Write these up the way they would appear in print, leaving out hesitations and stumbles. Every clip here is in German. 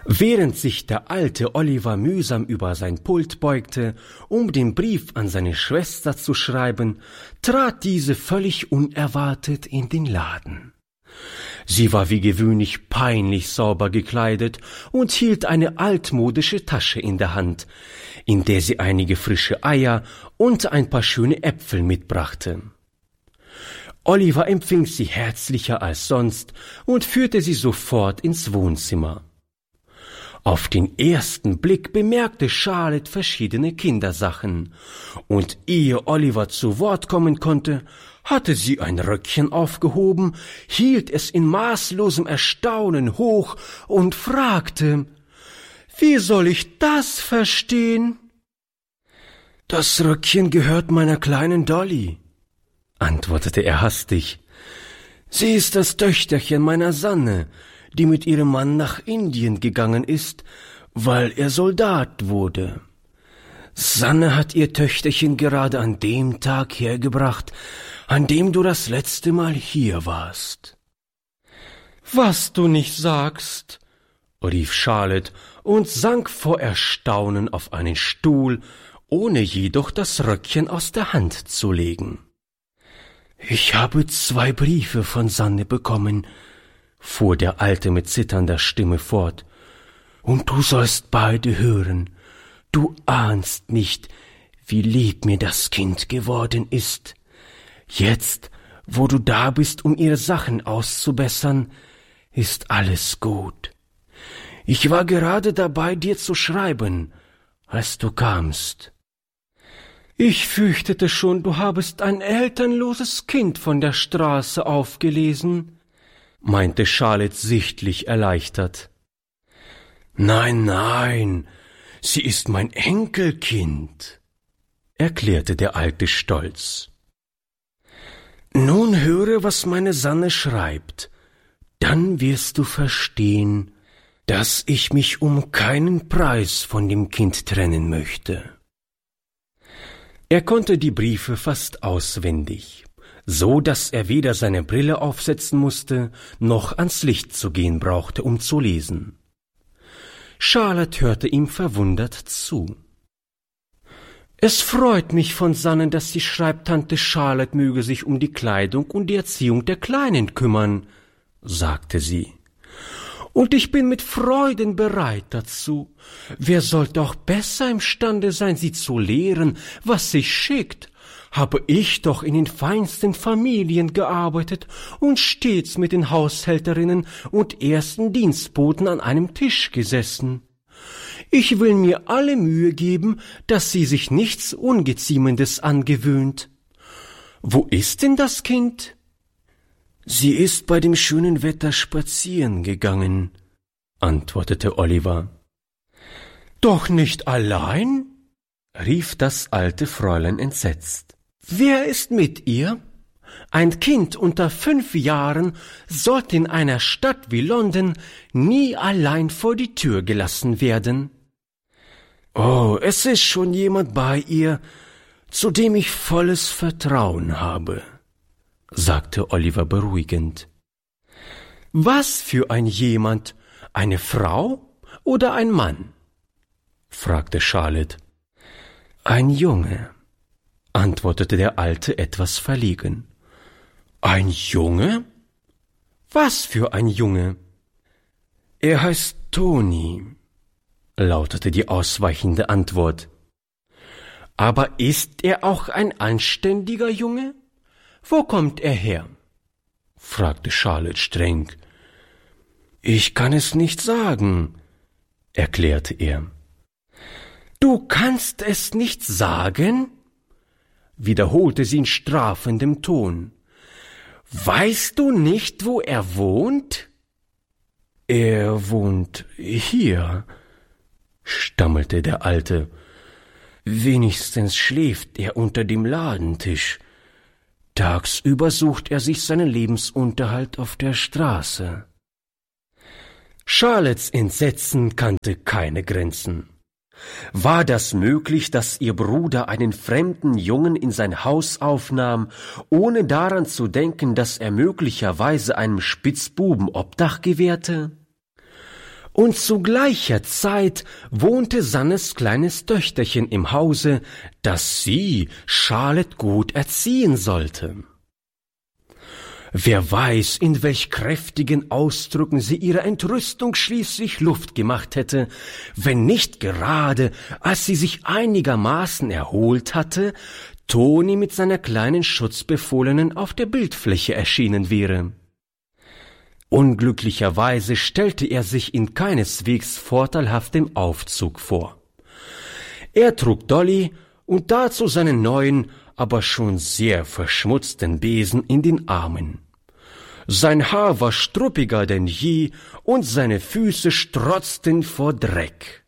Während sich der alte Oliver mühsam über sein Pult beugte, um den Brief an seine Schwester zu schreiben, trat diese völlig unerwartet in den Laden. Sie war wie gewöhnlich peinlich sauber gekleidet und hielt eine altmodische Tasche in der Hand, in der sie einige frische Eier und ein paar schöne Äpfel mitbrachte. Oliver empfing sie herzlicher als sonst und führte sie sofort ins Wohnzimmer. Auf den ersten Blick bemerkte Charlotte verschiedene Kindersachen, und ehe Oliver zu Wort kommen konnte, hatte sie ein Röckchen aufgehoben, hielt es in maßlosem Erstaunen hoch und fragte: »Wie soll ich das verstehen?« »Das Röckchen gehört meiner kleinen Dolly«, antwortete er hastig. »Sie ist das Töchterchen meiner Sanne, die mit ihrem Mann nach Indien gegangen ist, weil er Soldat wurde. Sanne hat ihr Töchterchen gerade an dem Tag hergebracht, an dem du das letzte Mal hier warst.« »Was du nicht sagst«, rief Charlotte und sank vor Erstaunen auf einen Stuhl, ohne jedoch das Röckchen aus der Hand zu legen. »Ich habe 2 Briefe von Sanne bekommen«, fuhr der Alte mit zitternder Stimme fort, »und du sollst beide hören. Du ahnst nicht, wie lieb mir das Kind geworden ist. Jetzt, wo du da bist, um ihre Sachen auszubessern, ist alles gut. Ich war gerade dabei, dir zu schreiben, als du kamst.« »Ich fürchtete schon, du habest ein elternloses Kind von der Straße aufgelesen«, meinte Charlotte sichtlich erleichtert. »Nein, nein, sie ist mein Enkelkind«, erklärte der Alte stolz. »Nun höre, was meine Sanne schreibt, dann wirst du verstehen, dass ich mich um keinen Preis von dem Kind trennen möchte.« Er konnte die Briefe fast auswendig, so dass er weder seine Brille aufsetzen musste, noch ans Licht zu gehen brauchte, um zu lesen. Charlotte hörte ihm verwundert zu. »Es freut mich von Sanne, dass sie schreibt, Tante Charlotte möge sich um die Kleidung und die Erziehung der Kleinen kümmern«, sagte sie. »Und ich bin mit Freuden bereit dazu. Wer sollte auch besser imstande sein, sie zu lehren, was sich schickt? Habe ich doch in den feinsten Familien gearbeitet und stets mit den Haushälterinnen und ersten Dienstboten an einem Tisch gesessen. Ich will mir alle Mühe geben, dass sie sich nichts Ungeziemendes angewöhnt. Wo ist denn das Kind?« »Sie ist bei dem schönen Wetter spazieren gegangen«, antwortete Oliver. »Doch nicht allein?« rief das alte Fräulein entsetzt. »Wer ist mit ihr? Ein Kind unter 5 Jahren sollte in einer Stadt wie London nie allein vor die Tür gelassen werden.« »Oh, es ist schon jemand bei ihr, zu dem ich volles Vertrauen habe«, sagte Oliver beruhigend. »Was für ein jemand? Eine Frau oder ein Mann?« fragte Charlotte. »Ein Junge«, antwortete der Alte etwas verlegen. »Ein Junge? Was für ein Junge?« »Er heißt Toni«, lautete die ausweichende Antwort. »Aber ist er auch ein anständiger Junge? Wo kommt er her?« fragte Charlotte streng. »Ich kann es nicht sagen«, erklärte er. »Du kannst es nicht sagen?«, wiederholte sie in strafendem Ton. »Weißt du nicht, wo er wohnt?« »Er wohnt hier«, stammelte der Alte. »Wenigstens schläft er unter dem Ladentisch. Tagsüber sucht er sich seinen Lebensunterhalt auf der Straße.« Charlottes Entsetzen kannte keine Grenzen. War das möglich, dass ihr Bruder einen fremden Jungen in sein Haus aufnahm, ohne daran zu denken, dass er möglicherweise einem Spitzbuben Obdach gewährte? Und zu gleicher Zeit wohnte Sannes kleines Töchterchen im Hause, das sie, Charlotte, gut erziehen sollte. Wer weiß, in welch kräftigen Ausdrücken sie ihrer Entrüstung schließlich Luft gemacht hätte, wenn nicht gerade, als sie sich einigermaßen erholt hatte, Toni mit seiner kleinen Schutzbefohlenen auf der Bildfläche erschienen wäre. Unglücklicherweise stellte er sich in keineswegs vorteilhaftem Aufzug vor. Er trug Dolly und dazu seinen neuen, aber schon sehr verschmutzten Besen in den Armen. Sein Haar war struppiger denn je und seine Füße strotzten vor Dreck.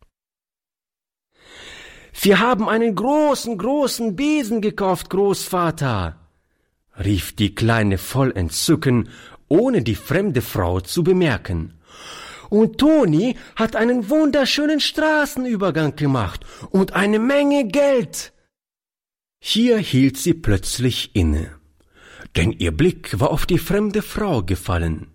»Wir haben einen großen Besen gekauft, Großvater«, rief die Kleine voll Entzücken, ohne die fremde Frau zu bemerken. »Und Toni hat einen wunderschönen Straßenübergang gemacht und eine Menge Geld.« Hier hielt sie plötzlich inne, denn ihr Blick war auf die fremde Frau gefallen.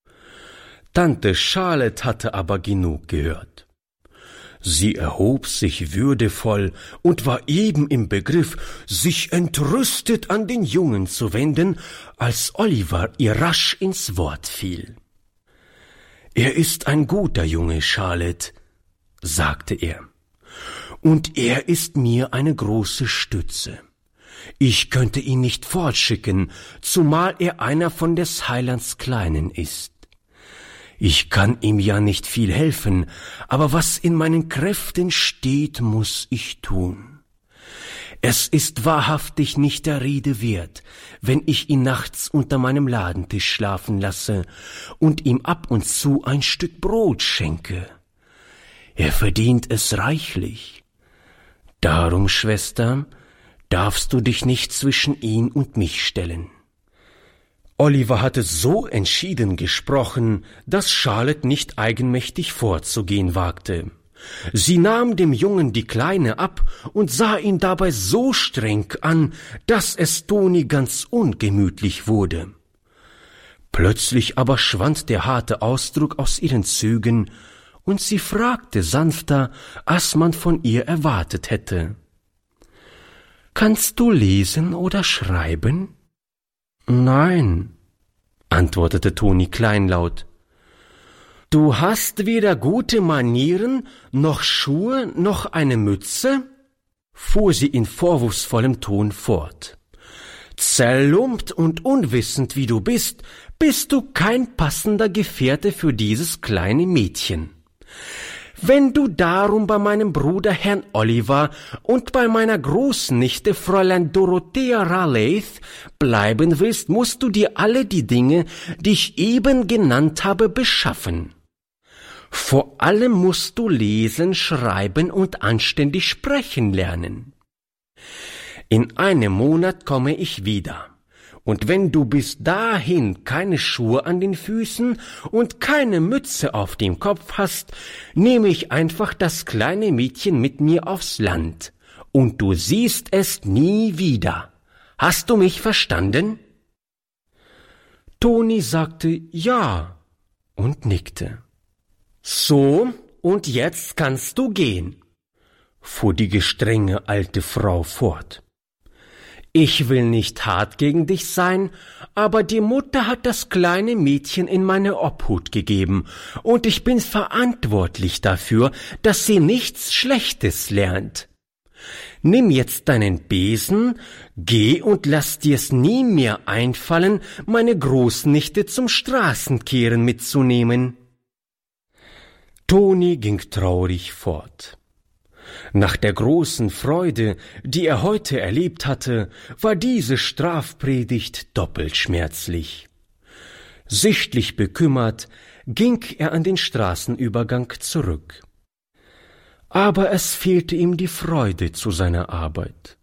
Tante Charlotte hatte aber genug gehört. Sie erhob sich würdevoll und war eben im Begriff, sich entrüstet an den Jungen zu wenden, als Oliver ihr rasch ins Wort fiel. »Er ist ein guter Junge, Charlotte«, sagte er, »und er ist mir eine große Stütze. Ich könnte ihn nicht fortschicken, zumal er einer von des Heilands Kleinen ist. Ich kann ihm ja nicht viel helfen, aber was in meinen Kräften steht, muss ich tun. Es ist wahrhaftig nicht der Rede wert, wenn ich ihn nachts unter meinem Ladentisch schlafen lasse und ihm ab und zu ein Stück Brot schenke. Er verdient es reichlich. Darum, Schwester, darfst du dich nicht zwischen ihn und mich stellen.« Oliver hatte so entschieden gesprochen, dass Charlotte nicht eigenmächtig vorzugehen wagte. Sie nahm dem Jungen die Kleine ab und sah ihn dabei so streng an, dass es Toni ganz ungemütlich wurde. Plötzlich aber schwand der harte Ausdruck aus ihren Zügen, und sie fragte sanfter, als man von ihr erwartet hätte: »Kannst du lesen oder schreiben?« »Nein«, antwortete Toni kleinlaut. »Du hast weder gute Manieren, noch Schuhe, noch eine Mütze?« fuhr sie in vorwurfsvollem Ton fort. »Zerlumpt und unwissend wie du bist du kein passender Gefährte für dieses kleine Mädchen. Wenn du darum bei meinem Bruder Herrn Oliver und bei meiner Großnichte Fräulein Dorothea Raleigh bleiben willst, musst du dir alle die Dinge, die ich eben genannt habe, beschaffen. Vor allem musst du lesen, schreiben und anständig sprechen lernen. In einem Monat komme ich wieder. Und wenn du bis dahin keine Schuhe an den Füßen und keine Mütze auf dem Kopf hast, nehme ich einfach das kleine Mädchen mit mir aufs Land, und du siehst es nie wieder. Hast du mich verstanden?« Toni sagte ja und nickte. »So, und jetzt kannst du gehen«, fuhr die gestrenge alte Frau fort. »Ich will nicht hart gegen dich sein, aber die Mutter hat das kleine Mädchen in meine Obhut gegeben, und ich bin verantwortlich dafür, dass sie nichts Schlechtes lernt. Nimm jetzt deinen Besen, geh und lass dir's nie mehr einfallen, meine Großnichte zum Straßenkehren mitzunehmen.« Toni ging traurig fort. Nach der großen Freude, die er heute erlebt hatte, war diese Strafpredigt doppelt schmerzlich. Sichtlich bekümmert ging er an den Straßenübergang zurück. Aber es fehlte ihm die Freude zu seiner Arbeit.